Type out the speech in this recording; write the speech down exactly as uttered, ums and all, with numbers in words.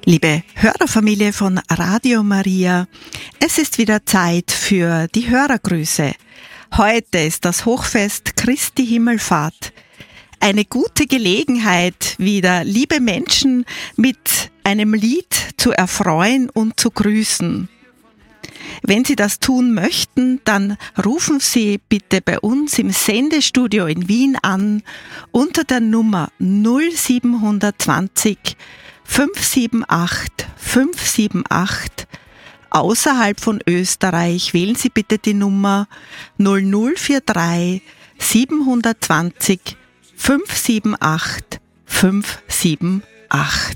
Liebe Hörerfamilie von Radio Maria, es ist wieder Zeit für die Hörergrüße. Heute ist das Hochfest Christi Himmelfahrt. Eine gute Gelegenheit, wieder liebe Menschen mit einem Lied zu erfreuen und zu grüßen. Wenn Sie das tun möchten, dann rufen Sie bitte bei uns im Sendestudio in Wien an unter der Nummer null sieben zwei null fünf sieben acht fünf sieben acht. Außerhalb von Österreich wählen Sie bitte die Nummer null null vier drei sieben zwei null fünf sieben acht fünf sieben acht.